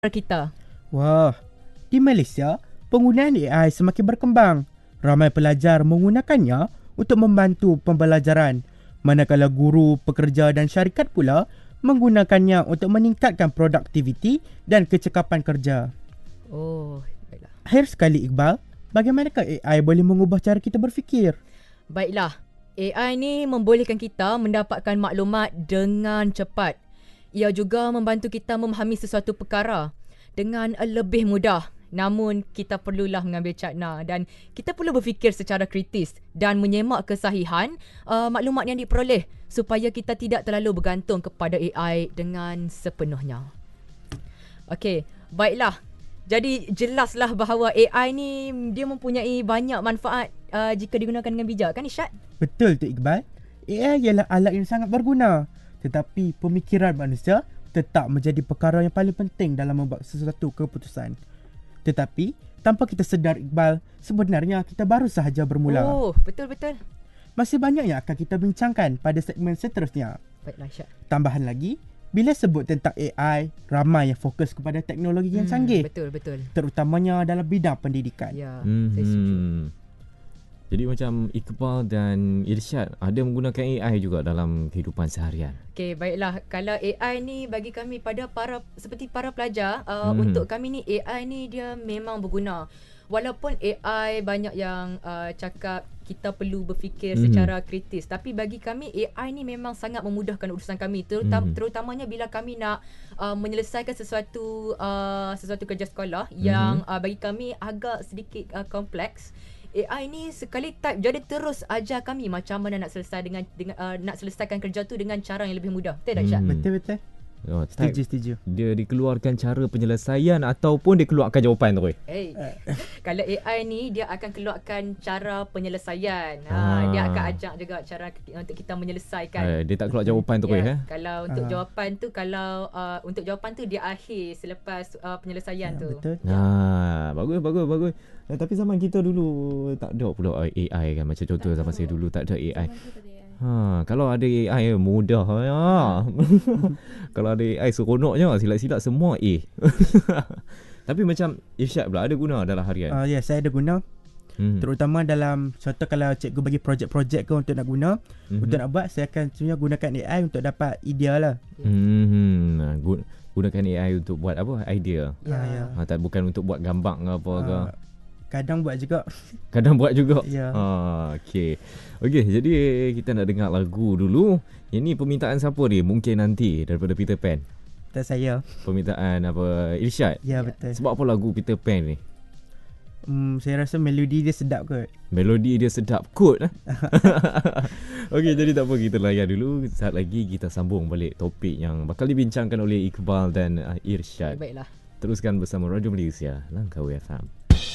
kita. Wah, di Malaysia, penggunaan AI semakin berkembang. Ramai pelajar menggunakannya untuk membantu pembelajaran, manakala guru, pekerja dan syarikat pula menggunakannya untuk meningkatkan produktiviti dan kecekapan kerja. Oh, baiklah. Akhir sekali Iqbal, bagaimanakah AI boleh mengubah cara kita berfikir? Baiklah, AI ni membolehkan kita mendapatkan maklumat dengan cepat. Ia juga membantu kita memahami sesuatu perkara dengan lebih mudah. Namun, kita perlulah mengambil cakna dan kita perlu berfikir secara kritis dan menyemak kesahihan maklumat yang diperoleh supaya kita tidak terlalu bergantung kepada AI dengan sepenuhnya. Okey, baiklah. Jadi, jelaslah bahawa AI ni dia mempunyai banyak manfaat jika digunakan dengan bijak, kan Irsyad? Betul tu Iqbal. AI ialah alat yang sangat berguna. Tetapi pemikiran manusia tetap menjadi perkara yang paling penting dalam membuat sesuatu keputusan. Tetapi, tanpa kita sedar Iqbal, sebenarnya kita baru sahaja bermula. Oh, betul-betul. Masih banyak yang akan kita bincangkan pada segmen seterusnya. Baiklah, Irsyad. Tambahan lagi, bila sebut tentang AI, ramai yang fokus kepada teknologi yang canggih. Betul-betul. Terutamanya dalam bidang pendidikan. Ya, saya setuju. Jadi macam Iqbal dan Irsyad ada menggunakan AI juga dalam kehidupan seharian. Okey, baiklah. Kalau AI ni bagi kami seperti para pelajar, untuk kami ni AI ni dia memang berguna. Walaupun AI banyak yang cakap kita perlu berfikir secara kritis, tapi bagi kami AI ni memang sangat memudahkan urusan kami, terutamanya bila kami nak menyelesaikan sesuatu kerja sekolah yang bagi kami agak sedikit kompleks. AI ni sekali type jadi terus ajar kami macam mana nak nak selesaikan kerja tu dengan cara yang lebih mudah. Betul tak Syah? Betul-betul. Oh, Setuju. Dia dikeluarkan cara penyelesaian ataupun dia keluarkan jawapan tu. Kalau AI ni dia akan keluarkan cara penyelesaian. Dia akan ajak juga cara untuk kita menyelesaikan. Dia tak keluar jawapan tu. Kalau untuk jawapan tu untuk jawapan tu dia akhir selepas penyelesaian tu. Betul. Bagus. Tapi zaman kita dulu tak ada pula AI kan. Macam contoh zaman saya dulu tak ada AI. Kalau ada AI mudah ya. Kalau ada AI seronoknya, silat-silat semua A. Tapi macam Irsyad pula ada guna dalam harian. Ya, saya ada guna. Terutama dalam contoh kalau cikgu bagi projek-projek ke untuk nak guna, untuk nak buat, saya akan sebenarnya gunakan AI untuk dapat idea lah. Gunakan AI untuk buat apa? Idea. Tak bukan untuk buat gambar ke apa ke. Kadang buat juga. Ya. Okey, jadi kita nak dengar lagu dulu. Ini permintaan siapa ni? Mungkin nanti daripada Peter Pan. Tak saya. Permintaan apa? Irsyad? Ya, betul. Sebab apa lagu Peter Pan ni? Saya rasa melodi dia sedap kot. Melodi dia sedap kot. Okey, jadi tak apa, kita layan dulu. Saat lagi kita sambung balik topik yang bakal dibincangkan oleh Iqbal dan Irsyad. Baiklah. Teruskan bersama Radio Malaysia, Langkawi FM.